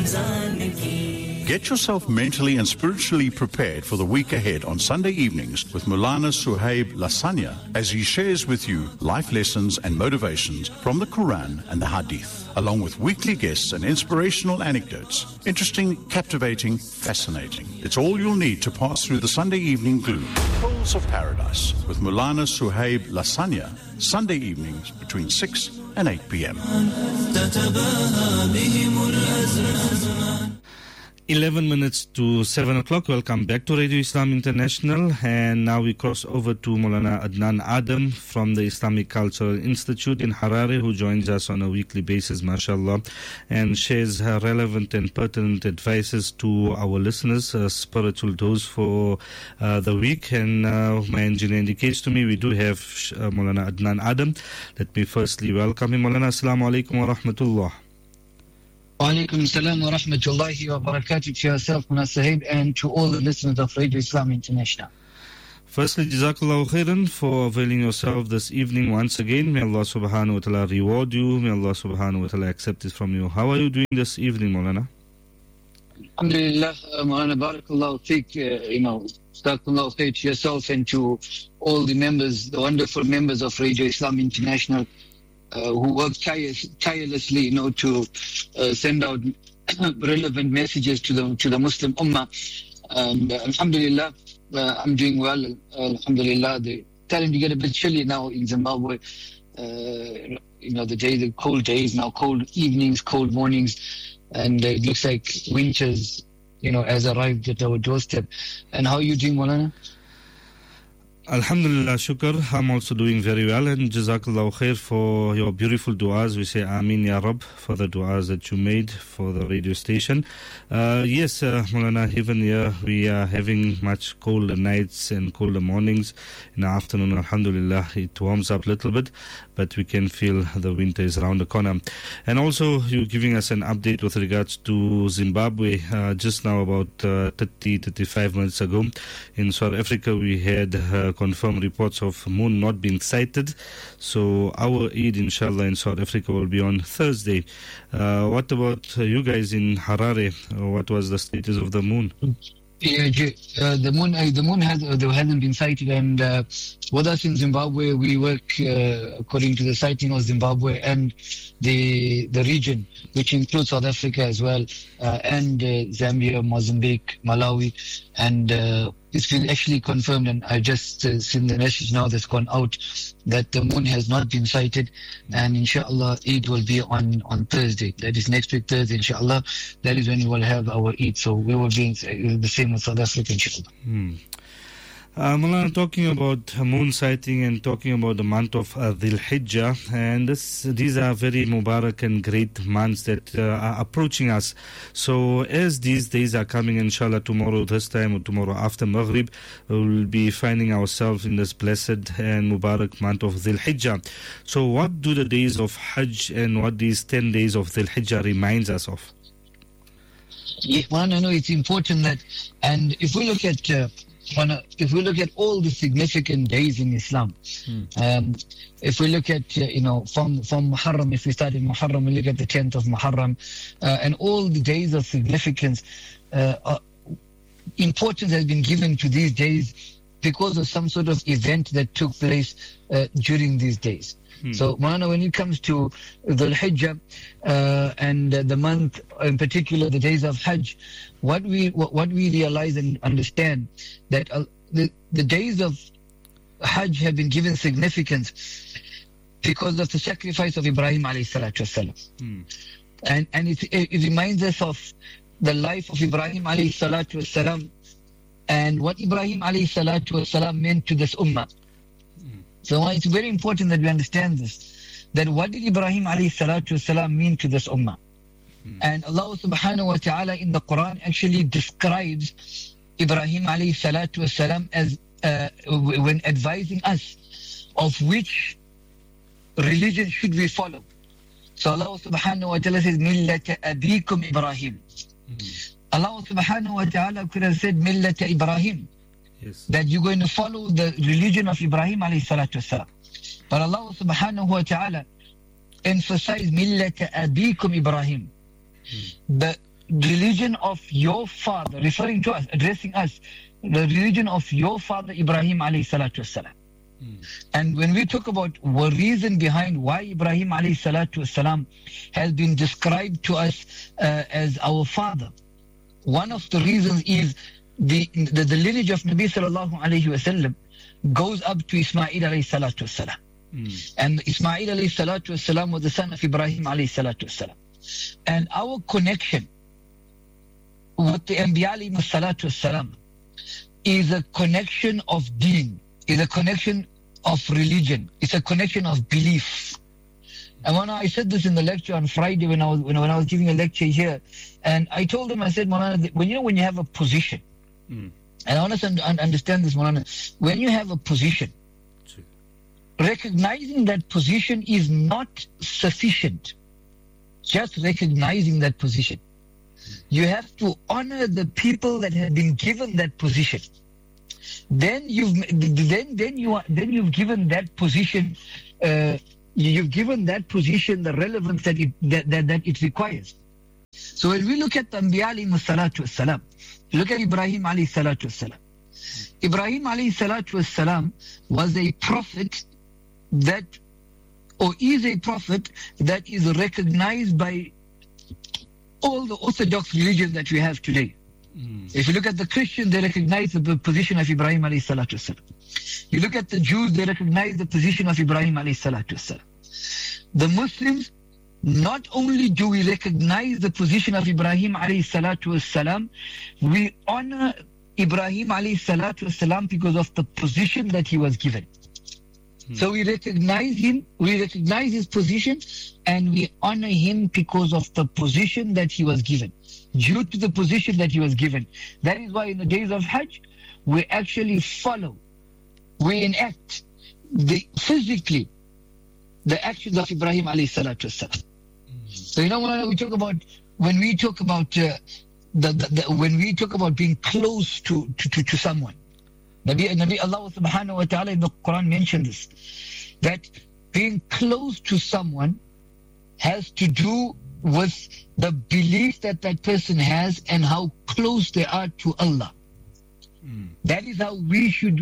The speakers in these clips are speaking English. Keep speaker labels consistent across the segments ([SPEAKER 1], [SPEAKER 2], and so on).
[SPEAKER 1] Get yourself mentally and spiritually prepared for the week ahead on Sunday evenings with Maulana Suhaib Lasanya as he shares with you life lessons and motivations from the Quran and the Hadith, along with weekly guests and inspirational anecdotes. Interesting, captivating, fascinating. It's all you'll need to pass through the Sunday evening gloom. Pearls of Paradise with Maulana Suhaib Lasanya, Sunday evenings between 6 and 8 p.m.
[SPEAKER 2] 11 minutes to 7 o'clock. Welcome back to Radio Islam International. And now we cross over to Maulana Adnan Adam from the Islamic Cultural Institute in Harare, who joins us on a weekly basis, mashallah, and shares relevant and pertinent advices to our listeners, spiritual dose for the week. And my engineer indicates to me we do have Maulana Adnan Adam. Let me firstly welcome him. Maulana, assalamu alaikum wa rahmatullah.
[SPEAKER 3] Wa alaikum salam wa rahmatullahi wa barakatuh to yourself, Muna Sahib, and to all the listeners of Radio Islam International.
[SPEAKER 2] Firstly, Jazakallahu khairan for availing yourself this evening once again. May Allah subhanahu wa ta'ala reward you. May Allah subhanahu wa ta'ala accept it from you. How are you doing this evening, Maulana?
[SPEAKER 3] Alhamdulillah, Maulana, barakallahu fiqh, Jazakallahu khair to yourself and to all the members, the wonderful members of Radio Islam International, who work tirelessly, to send out relevant messages to the Muslim Ummah. And Alhamdulillah, I'm doing well. Alhamdulillah, the starting to get a bit chilly now in Zimbabwe. The cold days now, cold evenings, cold mornings, and it looks like winter's, has arrived at our doorstep. And how are you doing, Maulana?
[SPEAKER 2] Alhamdulillah, shukr. I'm also doing very well, and Jazakallahu khair for your beautiful du'as. We say Ameen Ya Rab for the du'as that you made for the radio station. Yes, Maulana, even here we are having much colder nights and colder mornings. In the afternoon, Alhamdulillah, it warms up a little bit, but we can feel the winter is around the corner. And also, you're giving us an update with regards to Zimbabwe. Just now, about 35 minutes ago, in South Africa, we had confirmed reports of moon not being sighted. So our Eid, inshallah, in South Africa will be on Thursday. What about you guys in Harare? What was the status of the moon?
[SPEAKER 3] Yeah, the moon hasn't been sighted, and with us in Zimbabwe, we work according to the sighting of Zimbabwe and the region, which includes South Africa as well, and Zambia, Mozambique, Malawi, and it's been actually confirmed, and I just seen the message now that's gone out that the moon has not been sighted, and inshallah Eid will be on Thursday. That is next week Thursday, inshallah. That is when we will have our Eid. So we will be the same with South Africa, inshallah.
[SPEAKER 2] Maulana, talking about moon sighting and talking about the month of Dhul Hijjah, and these are very Mubarak and great months that are approaching us. So as these days are coming, inshallah, tomorrow this time or tomorrow after Maghrib, we will be finding ourselves in this blessed and Mubarak month of Dhul Hijjah. So what do the days of Hajj and what these 10 days of Dhul Hijjah reminds us of?
[SPEAKER 3] Yeah, well, I know it's important that, and if we look at all the significant days in Islam, if we look at, from Muharram, if we start in Muharram, we look at the 10th of Muharram, and all the days of significance, importance has been given to these days because of some sort of event that took place during these days. So, Maulana, when it comes to Dhul Hijjah and the month, in particular the days of Hajj, what we realize and understand that the days of Hajj have been given significance because of the sacrifice of Ibrahim alayhi salatu wasalam. And it reminds us of the life of Ibrahim alayhi salatu wasalam and what Ibrahim alayhi salatu wasalam meant to this ummah. So it's very important that we understand this, that what did Ibrahim alayhi salatu wasalam mean to this ummah? And Allah subhanahu wa ta'ala in the Quran actually describes Ibrahim alayhi salatu wasalam as, when advising us of which religion should we follow. So Allah subhanahu wa ta'ala says, Millata abikum Ibrahim. Allah subhanahu wa ta'ala could have said, Millata Ibrahim. Yes. That you're going to follow the religion of Ibrahim alayhi salatu wasalam. But Allah subhanahu wa ta'ala emphasized millata abikum Ibrahim. The religion of your father, referring to us, addressing us, the religion of your father Ibrahim alayhi salatu wasalam. And when we talk about the reason behind why Ibrahim alayhi salatu wasalam has been described to us as our father, one of the reasons is the lineage of Nabi sallallahu alayhi wasallam goes up to Ismail alayhi salatu wasalam. And Ismail alayhi salatu wasalam was the son of Ibrahim alayhi salatu wasalam. And our connection with the Anbiya alayhi salatu wasalam is a connection of deen, is a connection of religion, it's a connection of belief. And when I said this in the lecture on Friday when I was giving a lecture here, and I told him, I said, Maulana, when you have a position, and I want us to understand this, Maulana, when you have a position, recognizing that position is not sufficient. Just recognizing that position. You have to honor the people that have been given that position. Then you've given that position. You've given that position the relevance that it requires. So when we look at the Anbiya alayhi salatu wassalam, look at Ibrahim alayhi salatu wassalam. Ibrahim alayhi salatu wassalam was a prophet is a prophet that is recognized by all the orthodox religions that we have today. If you look at the Christians, they recognize the position of Ibrahim alayhi salatu wasalam. You look at the Jews, they recognize the position of Ibrahim alayhi salatu wasalam. The Muslims, not only do we recognize the position of Ibrahim alayhi salatu wasalam, we honor Ibrahim alayhi salatu wasalam because of the position that he was given. So we recognize him, we recognize his position, and we honor him because of the position that he was given, due to the position that he was given. That is why in the days of Hajj, we actually follow, we enact physically the actions of Ibrahim alayhi salatu wasalam. So when we talk about being close to someone, Nabi Allah subhanahu wa ta'ala in the Quran mentioned this, that being close to someone has to do with the belief that person has and how close they are to Allah. That is how we should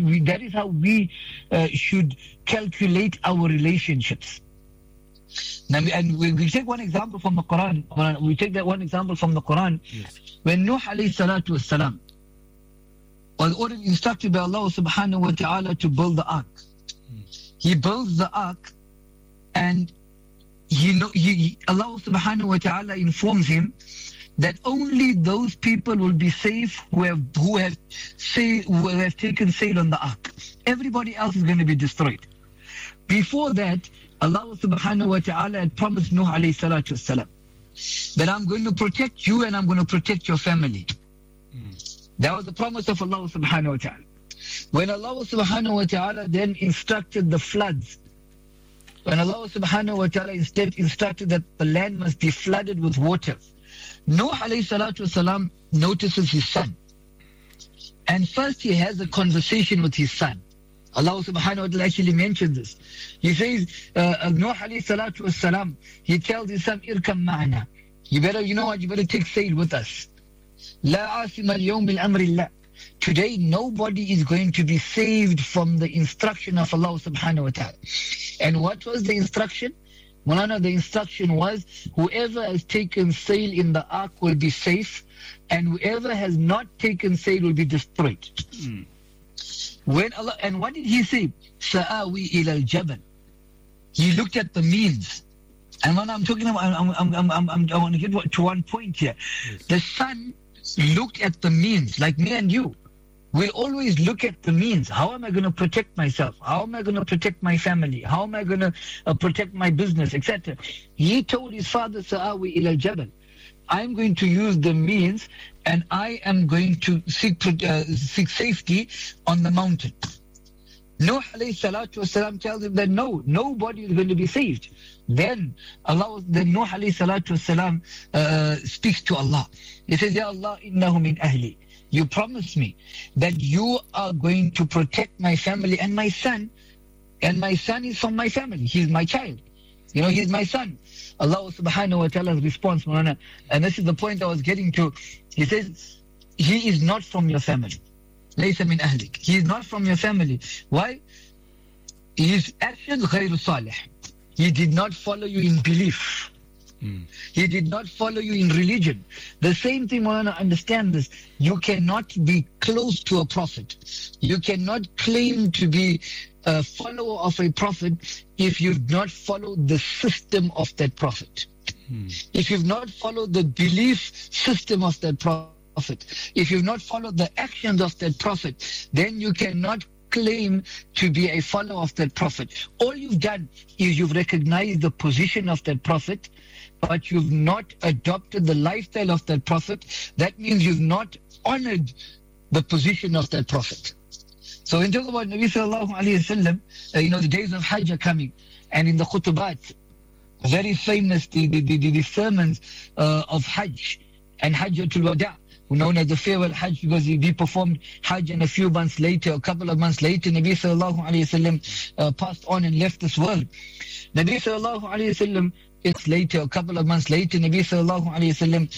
[SPEAKER 3] calculate our relationships. And we take one example from the Quran. We take that one example from the Quran. Yes. When Nuh alayhi salatu wassalam was already instructed by Allah subhanahu wa ta'ala to build the ark. He builds the ark, and Allah subhanahu wa ta'ala informs him that only those people will be safe who have taken sail on the ark. Everybody else is going to be destroyed. Before that, Allah subhanahu wa ta'ala had promised Nuh alayhi salatu wasalam that I'm going to protect you and I'm going to protect your family. That was the promise of Allah subhanahu wa ta'ala. When Allah subhanahu wa ta'ala then instructed the floods, when Allah subhanahu wa ta'ala instead instructed that the land must be flooded with water, Nuh alayhi salatu wasalam notices his son. And first he has a conversation with his son. Allah subhanahu wa ta'ala actually mentioned this. He says, Nuh alayhi salatu wasalam, he tells his son, Irkam ma'ana. You better take sail with us. La asima al-yawm al-amri Allah. Today nobody is going to be saved from the instruction of Allah subhanahu wa ta'ala. And what was the instruction? Mulana, the instruction was, whoever has taken sail in the ark will be safe, and whoever has not taken sail will be destroyed. And what did he say? Sa'awi ila al-jabal. He looked at the means. And when I'm talking about, I want to get to one point here. Yes. The son looked at the means, like me and you. We'll always look at the means. How am I going to protect myself? How am I going to protect my family? How am I going to protect my business, etc.? He told his father, Sa'awi ila al-jabal. I'm going to use the means, and I am going to seek safety on the mountain. Nuh alayhi salatu wasalam tells him that no, nobody is going to be saved. Then Nuh alayhi salatu wasalam speaks to Allah. He says, Ya Allah, innahu min ahli. You promised me that you are going to protect my family and my son is from my family. He's my child. He's my son. Allah subhanahu wa ta'ala's response, Maulana, and this is the point I was getting to. He says, he is not from your family. لَيْسَ مِنْ أَهْلِكَ. He is not from your family. Why? His actions غَيْرُ صَالِح. He did not follow you in belief. He did not follow you in religion. The same thing, Maulana, understand this. You cannot be close to a prophet. You cannot claim to be a follower of a prophet if you've not followed the system of that prophet. If you've not followed the belief system of that prophet, if you've not followed the actions of that prophet, then you cannot claim to be a follower of that prophet. All you've done is you've recognized the position of that prophet, but you've not adopted the lifestyle of that prophet. That means you've not honored the position of that prophet. So when you talk about Nabi sallallahu alayhi wa sallam, the days of Hajj are coming, and in the khutubat, very famous, the sermons of Hajj and Hajjatul Wada, known as the farewell Hajj, because he performed Hajj, and a few months later, a couple of months later, Nabi sallallahu alayhi wa sallam passed on and left this world. Nabi sallallahu alayhi wa sallam, it's later, a couple of months later, Nabi sallallahu alayhi wa sallam